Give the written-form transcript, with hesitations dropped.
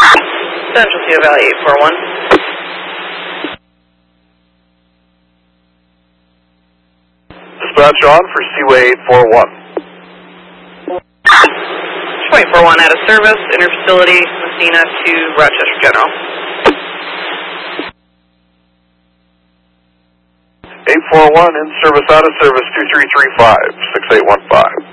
Central Cedar Valley 841. Dispatch on for Seaway 841. 841 out of service, interfacility, Messina to Rochester General. 841 in service, out of service, 2335, 6815.